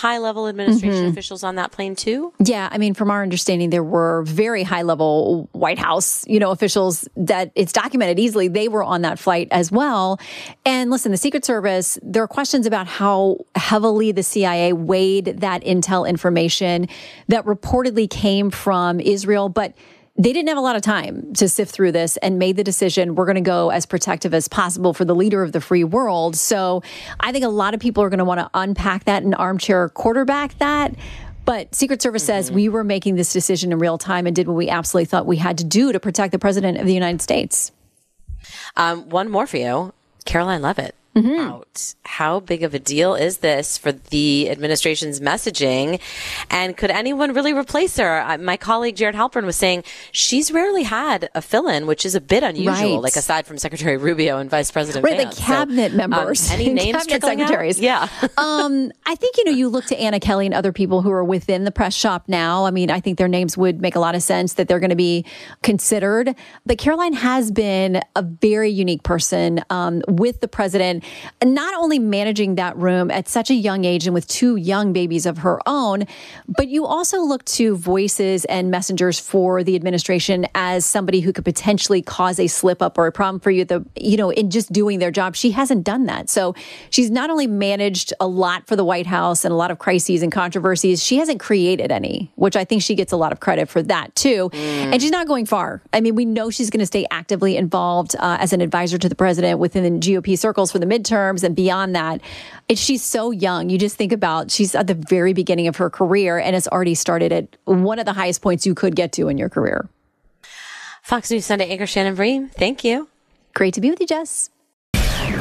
high-level administration officials on that plane too? Yeah, I mean, from our understanding, there were very high-level White House, officials that it's documented easily. They were on that flight as well. And listen, the Secret Service, there are questions about how heavily the CIA weighed that intel information that reportedly came from Israel, but they didn't have a lot of time to sift through this and made the decision, we're going to go as protective as possible for the leader of the free world. So I think a lot of people are going to want to unpack that and armchair quarterback that. But Secret Service says we were making this decision in real time and did what we absolutely thought we had to do to protect the president of the United States. One more for you. Caroline Leavitt. Out. How big of a deal is this for the administration's messaging? And could anyone really replace her? My colleague Jared Halpern was saying she's rarely had a fill-in, which is a bit unusual, like aside from Secretary Rubio and Vice President Vance. The cabinet members. Any names cabinet secretaries. Out? Yeah. I think, you look to Anna Kelly and other people who are within the press shop now. I mean, I think their names would make a lot of sense that they're going to be considered. But Caroline has been a very unique person with the president, not only managing that room at such a young age and with two young babies of her own, but you also look to voices and messengers for the administration as somebody who could potentially cause a slip up or a problem for you, in just doing their job. She hasn't done that. So she's not only managed a lot for the White House and a lot of crises and controversies, she hasn't created any, which I think she gets a lot of credit for that too. And she's not going far. I mean, we know she's going to stay actively involved as an advisor to the president within the GOP circles for the midterms and beyond that. She's so young. You just think about, she's at the very beginning of her career and it's already started at one of the highest points you could get to in your career. Fox News Sunday anchor Shannon Bream, thank you. Great to be with you, Jess.